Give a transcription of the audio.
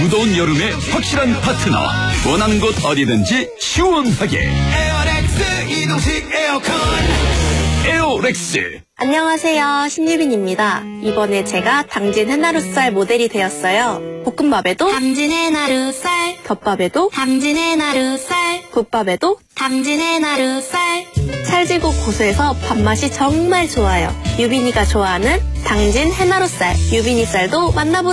무더운 여름에 확실한 파트너. 원하는 곳 어디든지 시원하게. 에어렉스 이동식 에어컨. 에어렉스. 안녕하세요, 신유빈입니다. 이번에 제가 당진 해나루살 모델이 되었어요. 볶음밥에도 당진 해나루살, 덮밥에도 당진 해나루살, 국밥에도 당진 해나루살. 찰지고 고소해서 밥맛이 정말 좋아요. 유빈이가 좋아하는 당진 해나루살, 유빈이 쌀도 만나보세요.